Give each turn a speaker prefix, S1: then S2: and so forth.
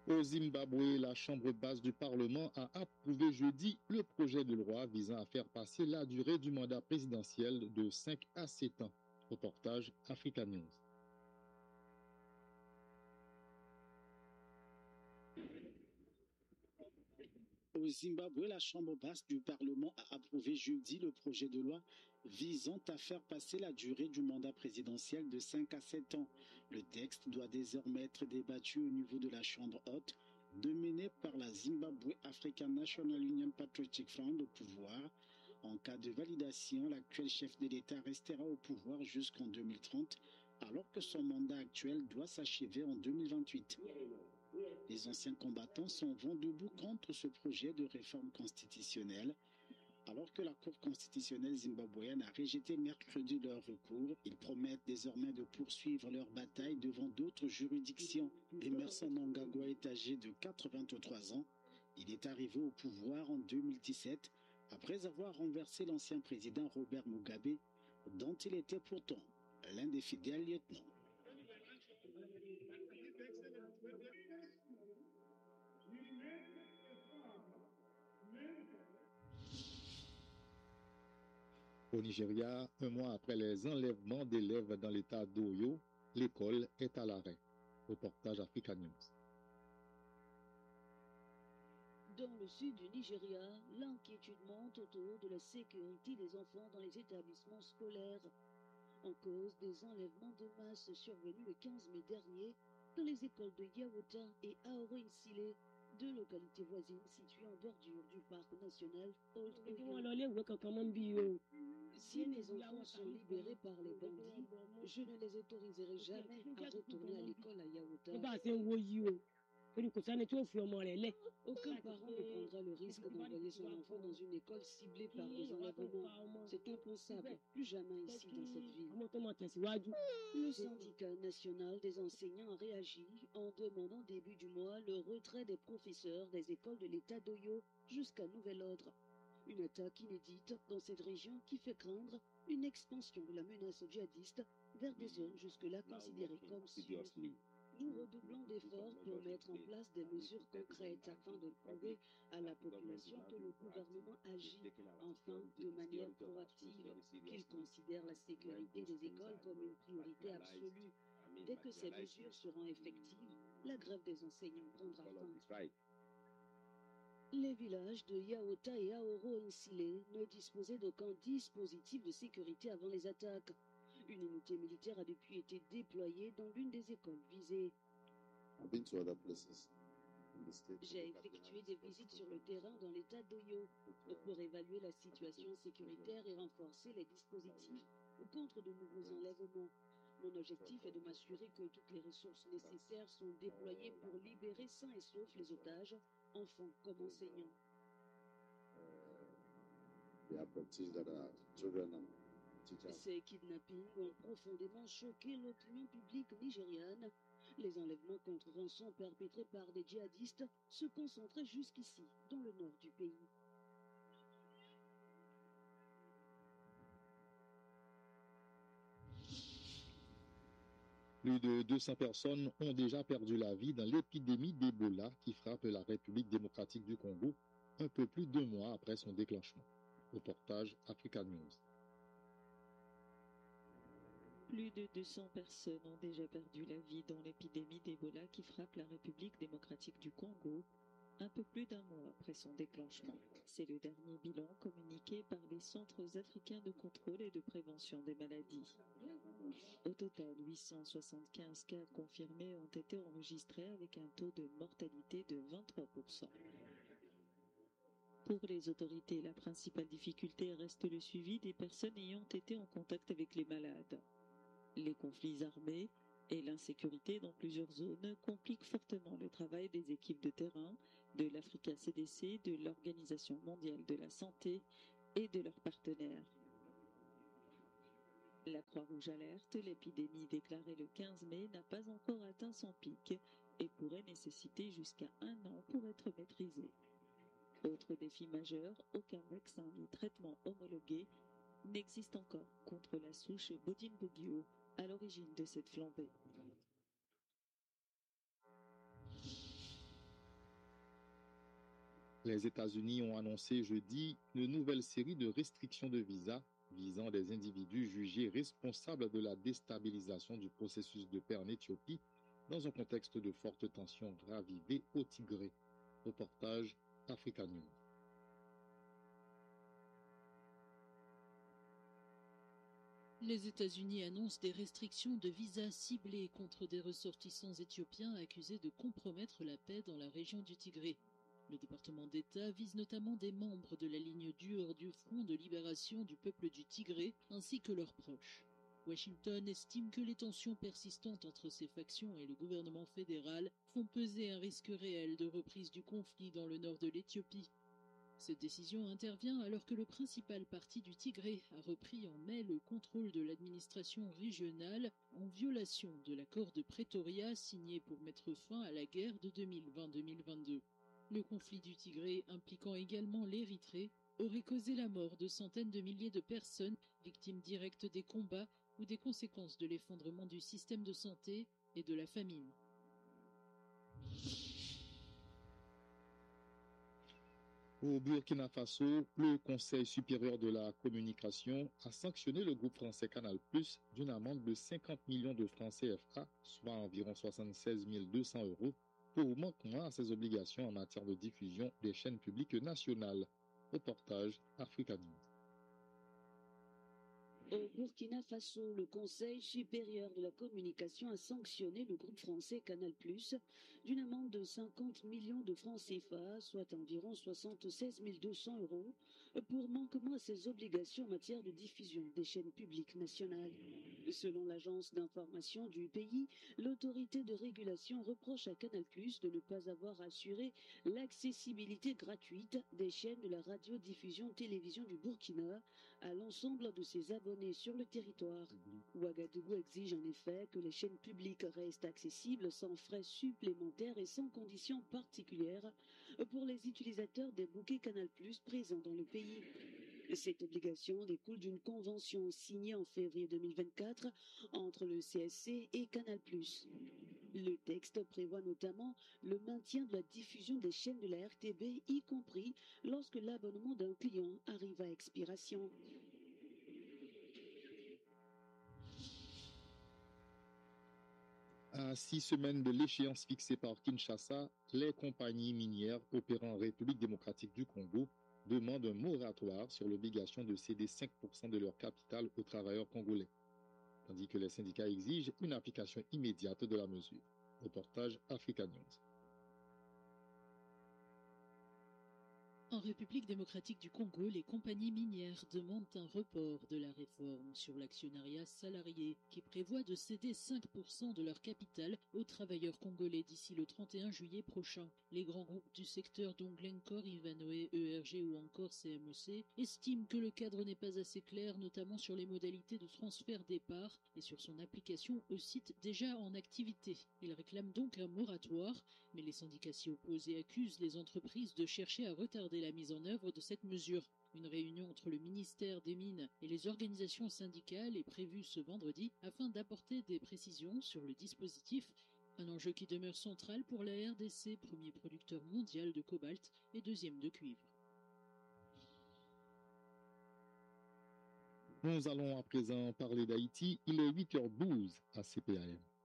S1: Au Zimbabwe, la Chambre basse du Parlement a approuvé jeudi le projet de loi visant à faire passer la durée du mandat présidentiel de 5 à 7 ans. Reportage Africa News.
S2: Au Zimbabwe, la Chambre basse du Parlement a approuvé jeudi le projet de loi visant à faire passer la durée du mandat présidentiel de 5 à 7 ans. Le texte doit désormais être débattu au niveau de la Chambre haute, dominée par la Zimbabwe African National Union Patriotic Front au pouvoir. En cas de validation, l'actuel chef de l'État restera au pouvoir jusqu'en 2030, alors que son mandat actuel doit s'achever en 2028. Les anciens combattants sont vent debout contre ce projet de réforme constitutionnelle. Alors que la Cour constitutionnelle zimbabwéenne a rejeté mercredi leur recours, ils promettent désormais de poursuivre leur bataille devant d'autres juridictions. Emerson Mnangagwa est âgé de 83 ans. Il est arrivé au pouvoir en 2017 après avoir renversé l'ancien président Robert Mugabe, dont il était pourtant l'un des fidèles lieutenants.
S1: Au Nigeria, un mois après les enlèvements d'élèves dans l'état d'Oyo, l'école est à l'arrêt. Reportage Africa News.
S3: Dans le sud du Nigeria, l'inquiétude monte autour de la sécurité des enfants dans les établissements scolaires. En cause des enlèvements de masse survenus le 15 mai dernier dans les écoles de Yawota et Aoro-Nsile, deux localités voisines situées en bordure du parc national Old Oyo. Si mes enfants sont libérés par les bandits, je ne les autoriserai jamais à retourner à l'école à Yawota. Aucun parent ne prendra le risque d'envoyer son enfant dans une école ciblée par des enlèvements. C'est impensable, plus jamais ici dans cette ville. Le syndicat national des enseignants a réagi en demandant début du mois le retrait des professeurs des écoles de l'état d'Oyo jusqu'à nouvel ordre. Une attaque inédite dans cette région qui fait craindre une expansion de la menace djihadiste vers des zones jusque-là considérées comme sûres. Nous redoublons d'efforts pour mettre en place des mesures concrètes afin de prouver à la population que le gouvernement agit enfin de manière proactive, qu'il considère la sécurité des écoles comme une priorité absolue. Dès que ces mesures seront effectives, la grève des enseignants prendra fin. Les villages de Yawota et Aoro-Nsile ne disposaient d'aucun dispositif de sécurité avant les attaques. Une unité militaire a depuis été déployée dans l'une des écoles visées. J'ai effectué des visites sur le terrain dans l'état d'Oyo pour évaluer la situation sécuritaire et renforcer les dispositifs contre de nouveaux enlèvements. Mon objectif est de m'assurer que toutes les ressources nécessaires sont déployées pour libérer sains et saufs les otages, enfants comme enseignants. Ces kidnappings ont profondément choqué l'opinion publique nigériane. Les enlèvements contre rançon perpétrés par des djihadistes se concentraient jusqu'ici, dans le nord du pays.
S1: Plus de 200 personnes ont déjà perdu la vie dans l'épidémie d'Ebola qui frappe la République démocratique du Congo un peu plus d'1 mois après son déclenchement. Reportage Africa News.
S4: Plus de 200 personnes ont déjà perdu la vie dans l'épidémie d'Ebola qui frappe la République démocratique du Congo un peu plus d'1 mois après son déclenchement. C'est le dernier bilan communiqué par les centres africains de contrôle et de prévention des maladies. Au total, 875 cas confirmés ont été enregistrés avec un taux de mortalité de 23%. Pour les autorités, la principale difficulté reste le suivi des personnes ayant été en contact avec les malades. Les conflits armés et l'insécurité dans plusieurs zones compliquent fortement le travail des équipes de terrain, de l'Africa CDC, de l'Organisation mondiale de la santé et de leurs partenaires. La Croix-Rouge alerte, l'épidémie déclarée le 15 mai n'a pas encore atteint son pic et pourrait nécessiter jusqu'à 1 an pour être maîtrisée. Autre défi majeur, aucun vaccin ni traitement homologué n'existe encore contre la souche Bodin-Bogio à l'origine de cette flambée.
S1: Les États-Unis ont annoncé jeudi une nouvelle série de restrictions de visa visant des individus jugés responsables de la déstabilisation du processus de paix en Éthiopie dans un contexte de fortes tensions ravivées au Tigré. Reportage Africa News.
S5: Les États-Unis annoncent des restrictions de visa ciblées contre des ressortissants éthiopiens accusés de compromettre la paix dans la région du Tigré. Le département d'État vise notamment des membres de la ligne dure du Front de libération du peuple du Tigré ainsi que leurs proches. Washington estime que les tensions persistantes entre ces factions et le gouvernement fédéral font peser un risque réel de reprise du conflit dans le nord de l'Éthiopie. Cette décision intervient alors que le principal parti du Tigré a repris en mai le contrôle de l'administration régionale en violation de l'accord de Pretoria signé pour mettre fin à la guerre de 2020-2022. Le conflit du Tigré, impliquant également l'Érythrée, aurait causé la mort de centaines de milliers de personnes, victimes directes des combats ou des conséquences de l'effondrement du système de santé et de la famine.
S1: Au Burkina Faso, le Conseil supérieur de la communication a sanctionné le groupe français Canal+ d'une amende de 50 millions de francs CFA, soit environ 76 200 €, pour manquement à ses obligations en matière de diffusion des chaînes publiques nationales. Reportage Africa News.
S3: Au Burkina Faso, le Conseil supérieur de la communication a sanctionné le groupe français Canal+ d'une amende de 50 millions de francs CFA, soit environ 76 200 €, pour manquement à ses obligations en matière de diffusion des chaînes publiques nationales. Selon l'agence d'information du pays, l'autorité de régulation reproche à Canal+ de ne pas avoir assuré l'accessibilité gratuite des chaînes de la radiodiffusion-télévision du Burkina à l'ensemble de ses abonnés sur le territoire. Ouagadougou exige en effet que les chaînes publiques restent accessibles sans frais supplémentaires et sans conditions particulières pour les utilisateurs des bouquets Canal+ présents dans le pays. Cette obligation découle d'une convention signée en février 2024 entre le CSC et Canal+. Le texte prévoit notamment le maintien de la diffusion des chaînes de la RTB, y compris lorsque l'abonnement d'un client arrive à expiration.
S1: À 6 semaines de l'échéance fixée par Kinshasa, les compagnies minières opérant en République démocratique du Congo demandent un moratoire sur l'obligation de céder 5% de leur capital aux travailleurs congolais, tandis que les syndicats exigent une application immédiate de la mesure. Reportage Africa News.
S5: En République démocratique du Congo, les compagnies minières demandent un report de la réforme sur l'actionnariat salarié qui prévoit de céder 5% de leur capital aux travailleurs congolais d'ici le 31 juillet prochain. Les grands groupes du secteur dont Glencore, Ivanhoe, ERG ou encore CMEC estiment que le cadre n'est pas assez clair, notamment sur les modalités de transfert des parts et sur son application aux sites déjà en activité. Ils réclament donc un moratoire, mais les syndicats s'y opposent et accusent les entreprises de chercher à retarder la mise en œuvre de cette mesure. Une réunion entre le ministère des Mines et les organisations syndicales est prévue ce vendredi afin d'apporter des précisions sur le dispositif, un enjeu qui demeure central pour la RDC, premier producteur mondial de cobalt et deuxième de cuivre.
S1: Nous allons à présent parler d'Haïti. Il est 8h12 à CPAM.